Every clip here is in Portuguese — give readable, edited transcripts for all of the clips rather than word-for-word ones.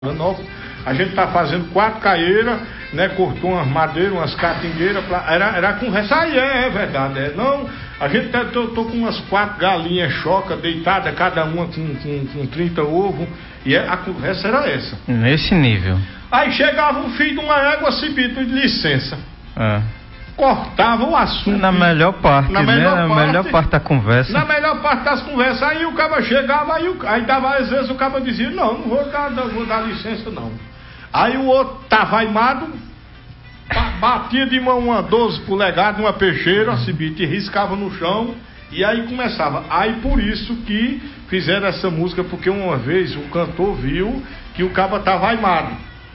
nova, a gente tá fazendo 4 caeiras, né? Cortou umas madeiras, umas catingueiras, era conversa, aí é verdade, não, a gente tô com umas 4 galinhas choca deitadas, cada uma com 30 ovos, e a conversa era essa. Nesse nível. Aí chegava um filho de uma égua, Cibito, de licença. Cortava o assunto. Na melhor parte, na melhor parte da conversa. Na melhor parte das conversas. Aí o cara chegava, aí dava, às vezes o cara dizia, não vou dar licença não. Aí o outro tava aimado, batia de mão uma 12 polegadas numa peixeira, e riscava no chão, e aí começava. Aí por isso que fizeram essa música, porque uma vez o cantor viu que o cara tava aimado.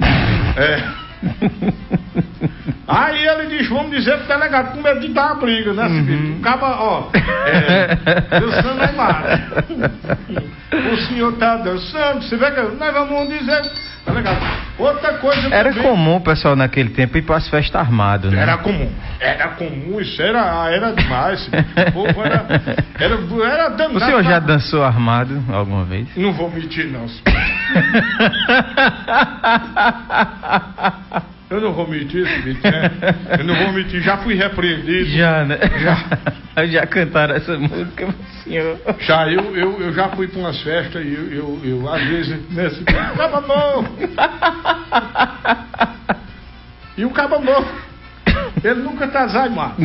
Aí ele diz, vamos dizer pro delegado, com medo de dar a briga, né, Cibito? O caba, dançando aimado. O senhor tá dançando, você vê que nós vamos dizer, delegado. Outra coisa era também, comum o pessoal naquele tempo ir para as festas armadas, né? Era comum, isso era demais. O povo era danado. O senhor já dançou armado alguma vez? Não vou mentir, não. Eu não vou mentir, né? Eu não vou mentir, já fui repreendido. Já, né? Já cantaram essa música pro senhor. Já, eu já fui para umas festas e eu às vezes, nesse caba novo. E o caba novo, ele nunca tá zaimado.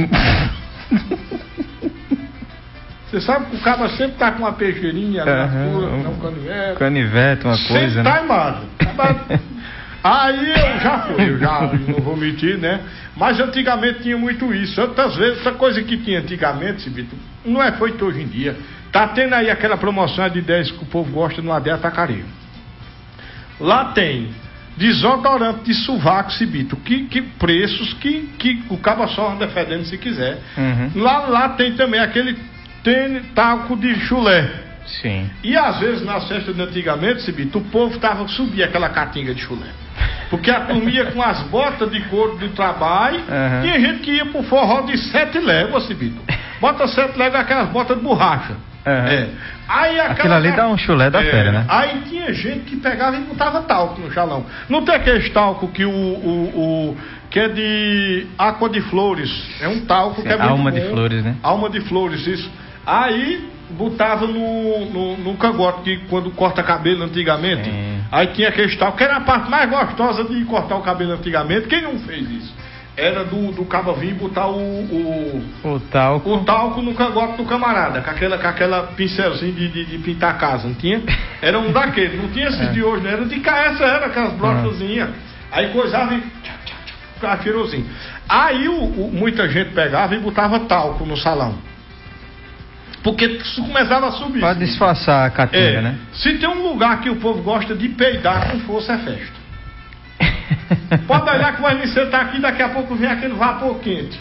Você sabe que o caba sempre tá com uma peixeirinha na rua, um canivete. Canivete, uma coisa, sempre tá aimado. Aí eu já não vou mentir, né? Mas antigamente tinha muito isso. Outras vezes, essa coisa que tinha antigamente, Cibito, não é feito hoje em dia. Tá tendo aí aquela promoção de 10 que o povo gosta no Adeia Atacarejo. Lá tem desodorante de sovaco, Cibito, que preços que o caba só anda fedendo se quiser. Lá tem também aquele talco de chulé. Sim. E às vezes nas festas de antigamente, Cibito, o povo subia aquela catinga de chulé. Porque a turma ia com as botas de couro do trabalho. Tinha gente que ia pro forró de 7 léguas, Cibito. Bota 7 léguas, aquelas botas de borracha. Aí aquilo ali dá um chulé da fera, né? Aí tinha gente que pegava e botava talco no chalão. Não tem aquele talco que que é de água de flores. É um talco que é muito alma bom. De flores, né? Alma de flores, isso. Aí botava no cangote, que quando corta cabelo antigamente, aí tinha aquele talco, que era a parte mais gostosa de cortar o cabelo antigamente. Quem não fez isso? Era do caba vir botar o talco no cangote do camarada, com aquela pincelzinho de pintar a casa, não tinha? Era um daquele, não tinha esses de hoje, não era de cá, era aquelas brochazinhas. Aí coisava e ficava cheirosinho. Aí muita gente pegava e botava talco no salão. Porque isso começava a subir. Para disfarçar a catinga, né? Se tem um lugar que o povo gosta de peidar com força, é festa. Pode olhar que vai me sentar aqui, daqui a pouco vem aquele vapor quente.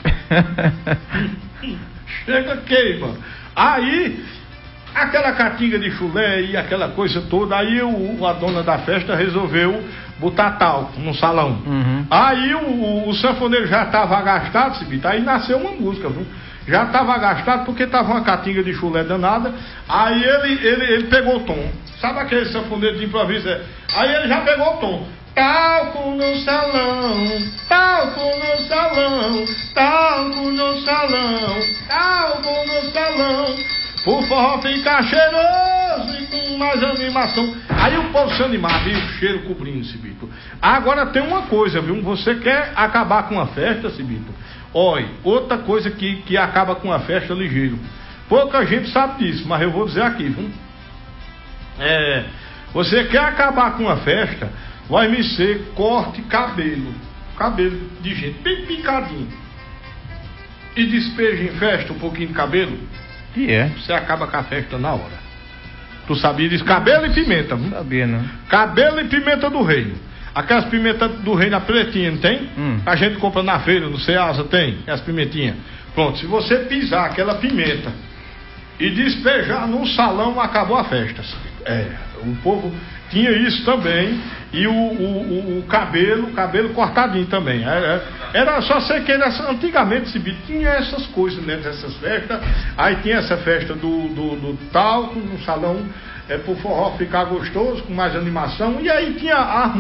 Chega, queima. Aí, aquela catinga de chulé e aquela coisa toda, aí a dona da festa resolveu botar talco no salão. Aí o sanfoneiro já estava agastado, aí nasceu uma música, viu? Já estava agastado porque estava uma catinga de chulé danada. Aí ele pegou o tom. Sabe aquele sanfoneiro de improviso? Aí ele já pegou o tom. Talco no salão, talco no salão, talco no salão, talco no salão. Por forró ficar cheiroso e com mais animação. Aí o povo se animava e o cheiro cobrindo, Cibito. Agora tem uma coisa, viu? Você quer acabar com a festa, Cibito? Olha, outra coisa que acaba com a festa ligeiro. Pouca gente sabe disso, mas eu vou dizer aqui, viu? Você quer acabar com a festa, vai me ser corte cabelo de gente, bem picadinho. E despeja em festa um pouquinho de cabelo. Você acaba com a festa na hora. Tu sabia disso? Cabelo e pimenta, viu? Sabia, não. Cabelo e pimenta do reino. Aquelas pimentas do reino, a pretinha, não tem? A gente compra na feira, no Ceasa tem, as pimentinhas. Pronto, se você pisar aquela pimenta e despejar no salão, acabou a festa. O povo tinha isso também. E o cabelo cortadinho também. Era só sei que antigamente tinha essas coisas, né? Essas festas. Aí tinha essa festa do talco no salão, pro forró ficar gostoso, com mais animação. E aí tinha a